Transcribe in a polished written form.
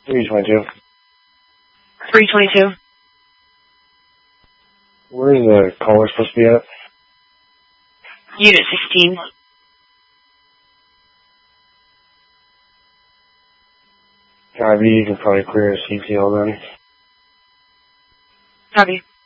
322. 322. Where's the caller supposed to be at? Unit 16. IV, you can probably clear a CTL then. Copy.